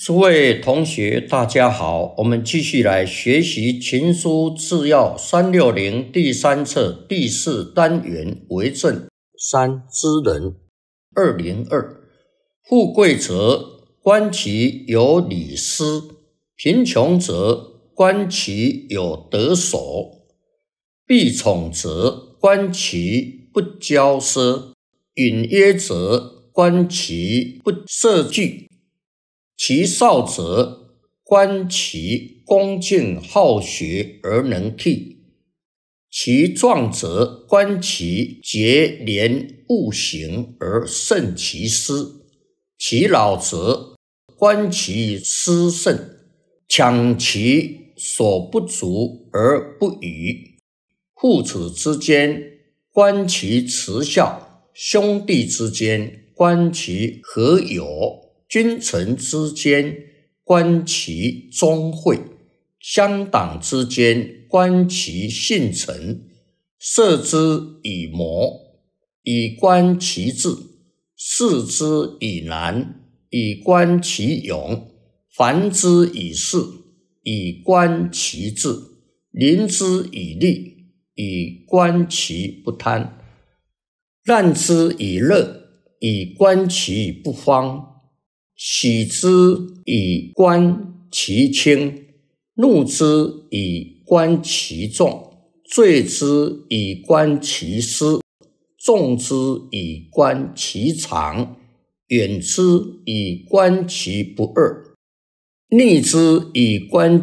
诸位同学，大家好，我们继续来学习《秦书治要360》第3册第4单元为政3知人202。富贵者，观其有礼思；贫穷者，观其有德守；避宠者，观其不骄奢；允约者，观其不涉拒；其少者，观其恭敬好学而能替；其壮者，观其节廉务行而慎其私；其老者，观其思慎，强其所不足而不与；父子之间，观其慈孝；兄弟之间，观其和友；君臣之间，观其忠惠；乡党之间，观其信诚；射之以谋，以观其志；示之以难，以观其勇；烦之以事，以观其志；临之以利，以观其不贪；让之以乐，以观其不荒；喜之以观其轻，怒之以观其重，罪之以观其失，众之以观其长，远之以观其不二，逆之以观